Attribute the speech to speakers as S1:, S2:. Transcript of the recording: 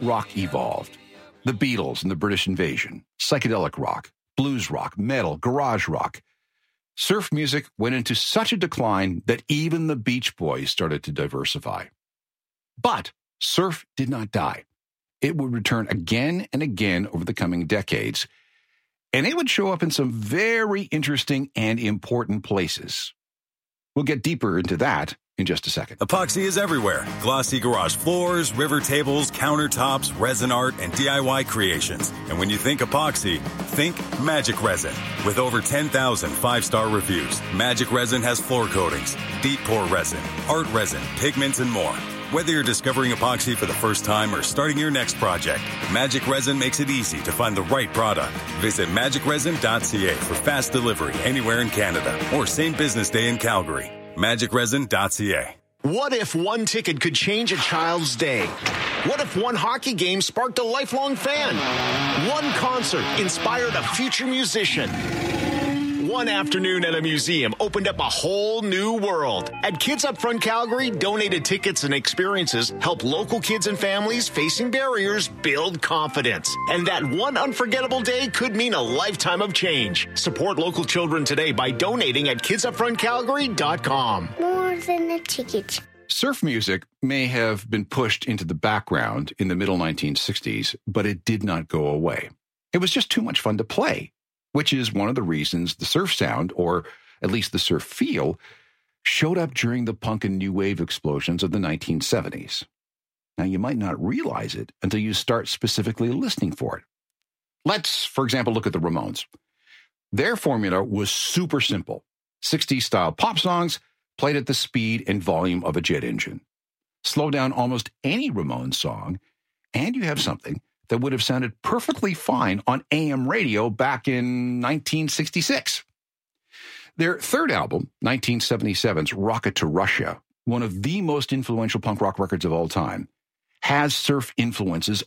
S1: rock evolved. The Beatles and the British Invasion, psychedelic rock, blues rock, metal, garage rock. Surf music went into such a decline that even the Beach Boys started to diversify. But surf did not die. It would return again and again over the coming decades, and it would show up in some very interesting and important places. We'll get deeper into that in just a second.
S2: Epoxy is everywhere. Glossy garage floors, river tables, countertops, resin art, and DIY creations. And when you think epoxy, think Magic Resin. With over 10,000 five-star reviews, Magic Resin has floor coatings, deep pour resin, art resin, pigments, and more. Whether you're discovering epoxy for the first time or starting your next project, Magic Resin makes it easy to find the right product. Visit magicresin.ca for fast delivery anywhere in Canada or same business day in Calgary. magicresin.ca.
S3: What if one ticket could change a child's day? What if one hockey game sparked a lifelong fan? One concert inspired a future musician? One afternoon at a museum opened up a whole new world. At Kids Up Front Calgary, donated tickets and experiences help local kids and families facing barriers build confidence. And that one unforgettable day could mean a lifetime of change. Support local children today by donating at kidsupfrontcalgary.com.
S4: More than a ticket.
S1: Surf music may have been pushed into the background in the middle 1960s, but it did not go away. It was just too much fun to play, which is one of the reasons the surf sound, or at least the surf feel, showed up during the punk and new wave explosions of the 1970s. Now, you might not realize it until you start specifically listening for it. Let's, for example, look at the Ramones. Their formula was super simple. 60s-style pop songs played at the speed and volume of a jet engine. Slow down almost any Ramones song, and you have something that would have sounded perfectly fine on AM radio back in 1966. Their third album, 1977's Rocket to Russia, one of the most influential punk rock records of all time, has surf influences